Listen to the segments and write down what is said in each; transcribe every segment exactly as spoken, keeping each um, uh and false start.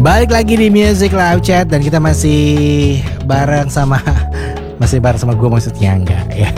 Balik lagi di Music Live Chat dan kita masih bareng sama masih bareng sama gue maksudnya enggak ya.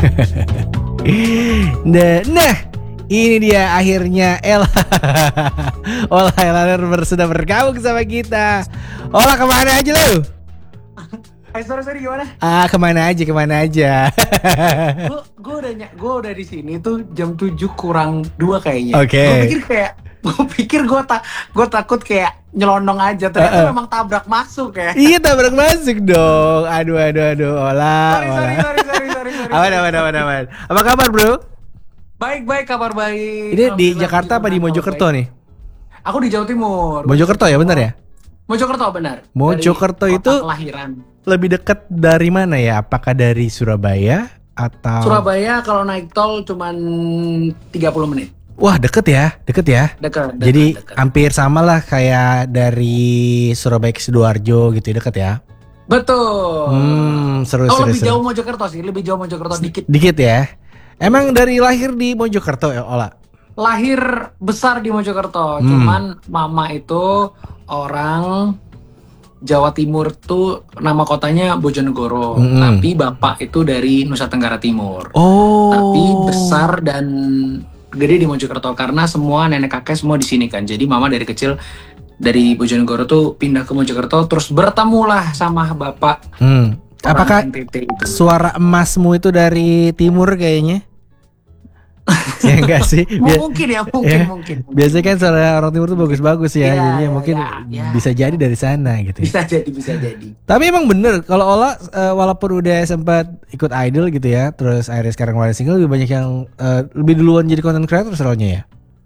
Nah, nah ini dia akhirnya Ella. Ola Ella sudah bergabung sama kita. Ola kemana aja lu? Eh sorry sorry gimana? Ah kemana aja kemana aja. Gue gue udah gue udah di sini tuh jam tujuh kurang dua kayaknya. Oke. Okay. Gue pikir kayak gue pikir gue tak gue takut kayak nyelonong aja ternyata uh-uh. memang tabrak masuk ya. Iya tabrak masuk dong. Aduh aduh aduh Ola. Sorry Ola. sorry sorry sorry sorry sorry. Aman aman aman aman. Apa kabar bro? Baik baik kabar baik. Ini di Jakarta apa di Mojokerto nih? Aku di Jawa Timur. Mojokerto ya benar ya? Mojokerto benar. Mojokerto itu kelahiran. Lebih dekat dari mana ya? Apakah dari Surabaya atau? Surabaya kalau naik tol cuman tiga puluh menit. Wah deket ya, deket ya. Deket. deket Jadi deket. hampir sama lah kayak dari Surabaya ke Sidoarjo gitu, deket ya. Betul. Hmm, seru oh, seru. lebih seru. jauh Mojokerto sih, lebih jauh Mojokerto dikit. Dikit ya. Emang dari lahir di Mojokerto ya, Ola? Lahir besar di Mojokerto, hmm. cuman mama itu orang Jawa Timur tuh nama kotanya Bojonegoro, hmm. tapi bapak itu dari Nusa Tenggara Timur. Oh. Tapi besar dan gede di Mojokerto karena semua nenek kakek semua di sini kan. Jadi mama dari kecil dari Bojonegoro tuh pindah ke Mojokerto, terus bertemulah sama bapak. Hmm. Apakah suara emasmu itu dari timur kayaknya? Ya enggak sih. Bia- mungkin ya, mungkin ya. mungkin. Biasanya kan suara orang timur tuh bagus-bagus ya, ya jadinya ya, mungkin ya, ya. bisa jadi dari sana gitu. Ya. Bisa jadi, bisa jadi. Tapi emang bener kalau Ola uh, walaupun udah sempat ikut idol gitu ya, terus akhirnya sekarang ngeluarin single lebih banyak yang uh, lebih duluan jadi content creator soalnya ya.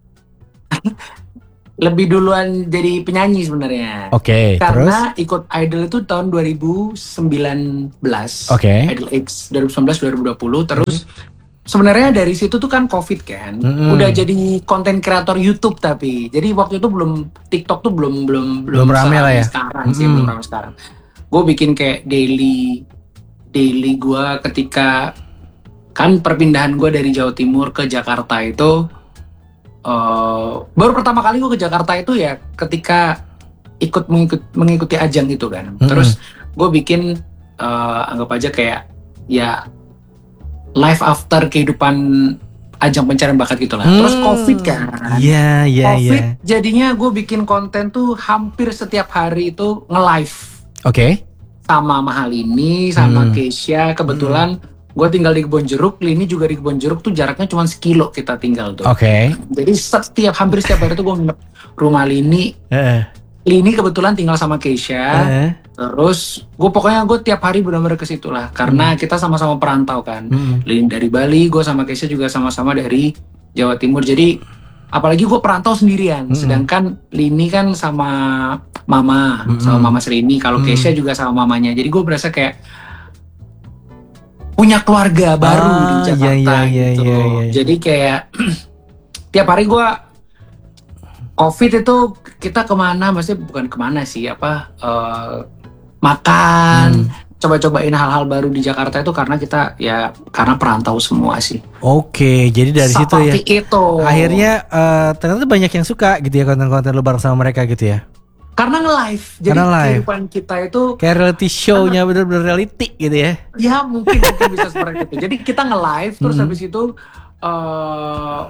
Lebih duluan jadi penyanyi sebenarnya. Oke. Okay, karena terus? Ikut idol itu tahun dua ribu sembilan belas. Oke. Okay. Idol X dua ribu sembilan belas dua ribu dua puluh terus. Mm-hmm. Sebenarnya dari situ tuh kan COVID kan, mm-hmm. udah jadi konten kreator YouTube tapi, jadi waktu itu belum TikTok tuh belum belum belum rame lah ya. Sekarang mm-hmm. sih belum rame sekarang. Gue bikin kayak daily daily gue ketika kan perpindahan gue dari Jawa Timur ke Jakarta itu, uh, baru pertama kali gue ke Jakarta itu ya ketika ikut mengikuti, mengikuti ajang itu kan. Mm-hmm. Terus gue bikin uh, anggap aja kayak ya life after kehidupan ajang pencarian bakat gitulah. Hmm. Terus COVID kan. Iya, yeah, iya, yeah, iya. COVID yeah. jadinya gue bikin konten tuh hampir setiap hari itu nge-live. Oke. Okay. Sama Mahalini, sama hmm. Keisha. Kebetulan hmm. gue tinggal di Kebonjeruk, Lini juga di Kebonjeruk tuh jaraknya cuma sekilo kita tinggal tuh. Oke. Okay. Jadi setiap hampir setiap hari tuh gue rumah Lini. Uh. Lini kebetulan tinggal sama Keisha. Uh. Terus gue pokoknya gue tiap hari benar-benar ke situ lah karena hmm. kita sama-sama perantau kan. Hmm. Lini dari Bali, gue sama Keisha juga sama-sama dari Jawa Timur. Jadi apalagi gue perantau sendirian. Hmm. Sedangkan Lini kan sama mama, hmm. sama mama Serini. Kalau hmm. Keisha juga sama mamanya. Jadi gue berasa kayak punya keluarga baru ah, di Jakarta iya, iya, gitu. Iya, iya, iya. Jadi kayak tiap hari gue COVID itu kita kemana, maksudnya bukan kemana sih, apa uh, makan, hmm. coba-cobain hal-hal baru di Jakarta itu karena kita ya karena perantau semua sih. Oke, jadi dari Seperti situ ya. itu. Akhirnya uh, ternyata banyak yang suka gitu ya konten-konten lu bareng sama mereka gitu ya. Karena nge-live, jadi kehidupan kita itu kayak reality show-nya bener-bener reality gitu ya. Ya mungkin mungkin bisa seperti itu. Jadi kita nge-live terus hmm. habis itu uh,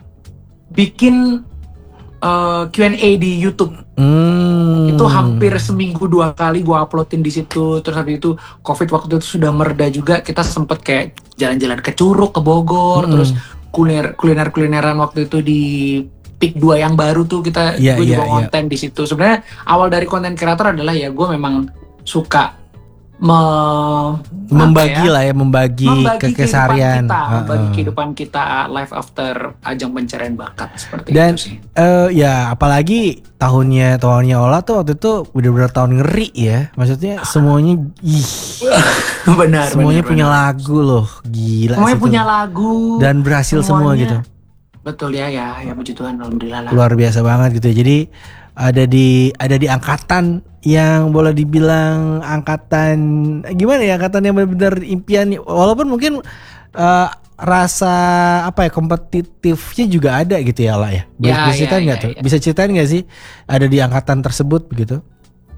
bikin Uh, Q and A di YouTube. Hmm. Itu hampir seminggu dua kali gue uploadin di situ. Terus habis itu COVID waktu itu sudah mereda juga, kita sempet kayak jalan-jalan ke Curug, ke Bogor, hmm. terus kuliner kuliner kulineran waktu itu di Pik dua yang baru tuh kita yeah, gue juga yeah, konten yeah. di situ. Sebenarnya awal dari konten kreator adalah ya gue memang suka me, membagi ya? lah ya membagi, membagi keseharian kita, uh, membagi uh. kehidupan kita life after ajang pencarian bakat seperti dan, itu sih. Uh, ya apalagi tahunnya tahunnya Ola tuh waktu itu benar-benar tahun ngeri ya, maksudnya semuanya ih benar semuanya benar, punya benar. lagu loh, gila. Semuanya punya lagu dan berhasil semuanya, semua gitu. Betul ya ya ya puji Tuhan, alhamdulillah lah. Luar biasa banget gitu ya. Jadi ada di ada di angkatan yang boleh dibilang angkatan gimana ya, angkatan yang benar-benar impian, walaupun mungkin uh, rasa apa ya kompetitifnya juga ada gitu ya lah ya. Bisa ya, ceritain ya, nggak ya, tuh? ya. Bisa ceritain nggak sih ada di angkatan tersebut begitu?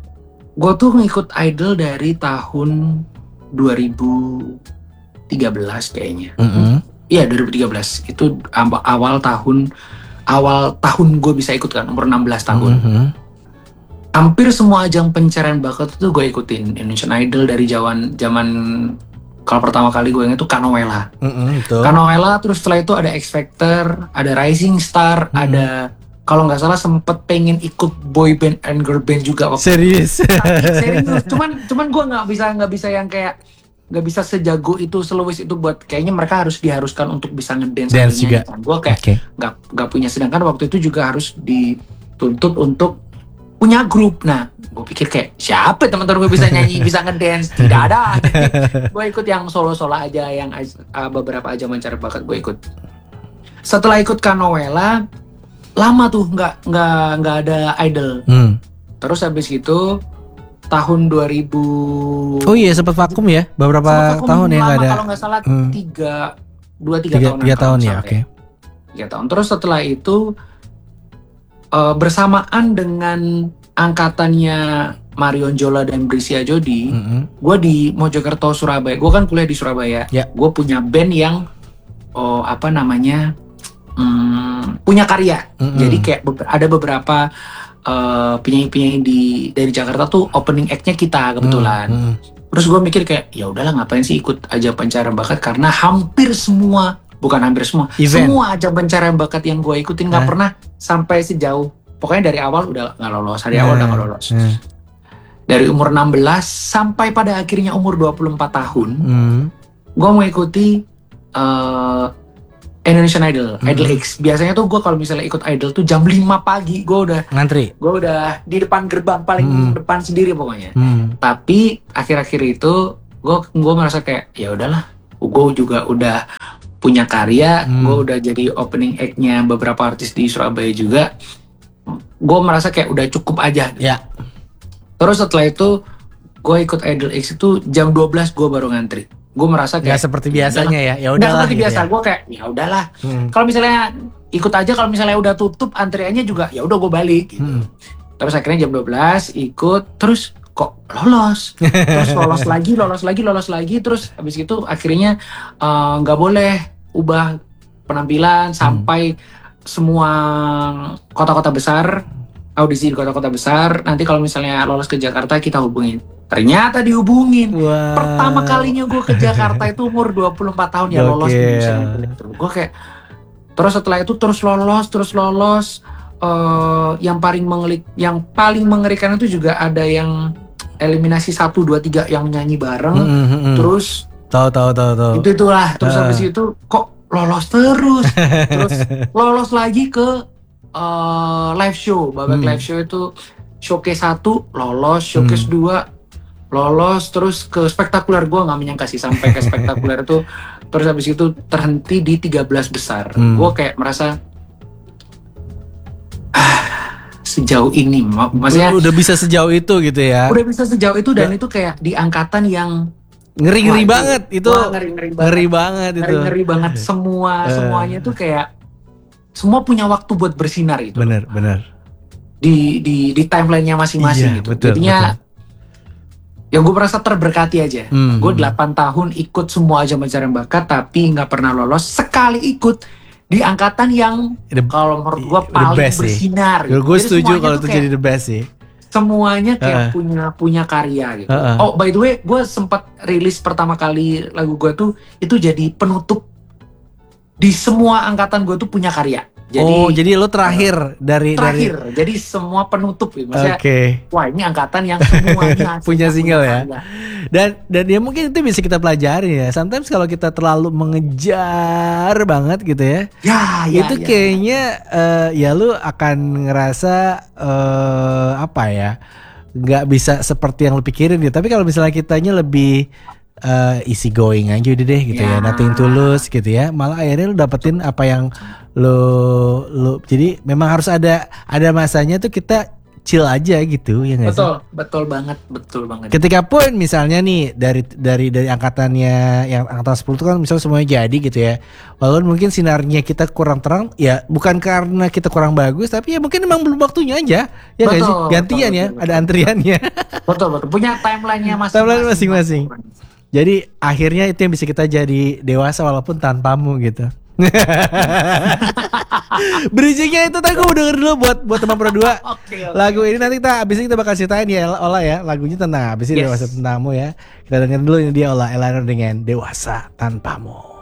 gue tuh ngikut idol dari tahun dua ribu tiga belas kayaknya. Mm-hmm. Iya dua ribu tiga belas itu awal tahun awal tahun gue bisa ikut kan, umur enam belas tahun. Mm-hmm. Hampir semua ajang pencarian bakat itu gue ikutin. Indonesian Idol dari zaman zaman kalau pertama kali gue ingat itu Kanoela. Mm-hmm, Kanoela, terus setelah itu ada X Factor, ada Rising Star, mm-hmm. ada kalau nggak salah sempet pengen ikut boy band and girl band juga waktu serius. Serius. Cuman cuman gue nggak bisa nggak bisa yang kayak nggak bisa sejago itu, seluwes itu buat kayaknya mereka harus diharuskan untuk bisa ngedance. Dance juga. Kan. Gue kayak nggak okay. nggak punya, sedangkan waktu itu juga harus dituntut untuk punya grup. Nah, gue pikir kayak siapa teman-teman gue bisa nyanyi, bisa ngedance? Tidak ada. Gue ikut yang solo-solo aja, yang uh, beberapa aja mencari bakat gue ikut. Setelah ikut Kanoela, lama tuh nggak nggak nggak ada idol. Hmm. Terus habis itu tahun dua ribu. Oh iya, sempat vakum ya, beberapa vakum tahun ya nggak ada. Kalau nggak salah hmm. tiga, dua tiga tahun. Tiga tahun ya, oke. Okay. Tiga tahun. Terus setelah itu Uh, bersamaan dengan angkatannya Marion Jola dan Brisia Jodi, mm-hmm. gue di Mojokerto, Surabaya. Gue kan kuliah di Surabaya. Yeah. Gue punya band yang, oh apa namanya, um, punya karya. Mm-hmm. Jadi kayak be- ada beberapa uh, penyanyi-penyanyi di dari Jakarta tuh opening act-nya kita kebetulan. Mm-hmm. Terus gue mikir kayak, ya udahlah ngapain sih ikut aja pencarian bakat, karena hampir semua bukan hampir semua, event. Semua ajang pencarian bakat yang gue ikutin nggak eh? pernah sampai sejauh, pokoknya dari awal udah nggak lolos, dari eh? awal udah nggak lolos. Eh? Dari umur enam belas sampai pada akhirnya umur dua puluh empat tahun, hmm. gue mengikuti uh, Indonesian Idol, hmm. Idol X. Biasanya tuh gue kalau misalnya ikut Idol tuh jam lima pagi, gue udah ngantri, gue udah di depan gerbang paling hmm. depan sendiri pokoknya. Hmm. Tapi akhir-akhir itu gue gue merasa kayak ya udahlah, gue juga udah punya karya, hmm. gue udah jadi opening act-nya beberapa artis di Surabaya juga. Gue merasa kayak udah cukup aja. Ya. Terus setelah itu gue ikut Idol X itu jam dua belas gue baru ngantri. Gue merasa kayak nggak seperti biasanya ya. Ya udahlah. Nggak seperti gitu biasa. Ya. Gue kayak ya udahlah. Hmm. Kalau misalnya ikut aja, kalau misalnya udah tutup antriannya juga ya udah gue balik. Gitu. Hmm. Terus akhirnya jam dua belas ikut, terus kok lolos, terus lolos lagi, lolos lagi, lolos lagi, terus habis itu akhirnya nggak uh, boleh ubah penampilan sampai hmm. semua kota-kota besar, audisi di kota-kota besar. Nanti kalau misalnya lolos ke Jakarta kita hubungin. Ternyata dihubungin. Wow. Pertama kalinya gue ke Jakarta itu umur dua puluh empat tahun ya lolos di Indonesian Idol. Gue kayak terus setelah itu terus lolos, terus lolos. Uh, yang paling mengelik, yang paling mengerikan itu juga ada yang eliminasi satu dua tiga yang nyanyi bareng, mm-hmm. terus tahu tahu tahu tahu itu itulah terus uh. habis itu kok lolos terus terus lolos lagi ke uh, live show, babak hmm. live show itu showcase satu lolos, showcase dua hmm. lolos, terus ke spektakuler. Gue nggak menyangka sih sampai ke spektakuler itu, terus habis itu terhenti di tiga belas besar. hmm. Gue kayak merasa sejauh ini, maksudnya udah bisa sejauh itu gitu ya. Udah bisa sejauh itu dan ya. Itu kayak di angkatan yang ngeri-ngeri wah, banget itu. Wah, ngeri-ngeri banget. Ngeri banget itu. Ngeri-ngeri banget semua, uh. semuanya tuh kayak semua punya waktu buat bersinar itu. Bener, bener. Di di di timelinenya masing-masing iya, gitu. Betul, jadinya betul. Ya gue merasa terberkati aja. Hmm, gue delapan tahun ikut semua ajang pencarian bakat tapi nggak pernah lolos. Sekali ikut di angkatan yang kalau menurut gue paling bersinar. Gitu. Gue setuju kalau itu jadi the best sih. Semuanya kayak uh. punya punya karya gitu. Uh-uh. Oh by the way, gue sempat rilis pertama kali lagu gue tuh itu jadi penutup di semua angkatan gue tuh punya karya. Jadi, oh jadi lo terakhir uh, dari terakhir. Dari... Jadi semua penutup gitu. Maksudnya, okay. Wah ini angkatan yang semuanya punya single ya. Karya. Dan dan ya mungkin itu bisa kita pelajari ya. Sometimes kalau kita terlalu mengejar banget gitu ya, ya, ya itu ya, kayaknya ya, uh, ya lu akan ngerasa uh, apa ya, nggak bisa seperti yang lu pikirin gitu. Tapi kalau misalnya kitanya lebih uh, easy going aja udah deh gitu ya, ya nothing tulus gitu ya, malah akhirnya lu dapetin apa yang lu lu jadi memang harus ada ada masanya tuh kita chill aja gitu ya nggak sih? Betul, betul banget, betul banget. Ketika pun misalnya nih dari dari dari angkatannya yang angkatan sepuluh itu kan misalnya semuanya jadi gitu ya. Walaupun mungkin sinarnya kita kurang terang, ya bukan karena kita kurang bagus, tapi ya mungkin memang belum waktunya aja. Ya nggak sih? Gantian betul, ya, betul, ada betul. Antriannya. Betul, betul. Punya timelinenya masing-masing. Timeline masing-masing. Jadi akhirnya itu yang bisa kita jadi dewasa walaupun tanpamu gitu. Bridgingnya itu tadi gue udah denger dulu buat buat teman Pro dua. Okay, okay. Lagu ini nanti kita abis ini kita bakal ceritain ya Ola ya. Lagunya tentang abis ini yes. Dewasa Tanpamu ya. Kita dengerin dulu ini dia Ola Elanor dengan Dewasa Tanpamu.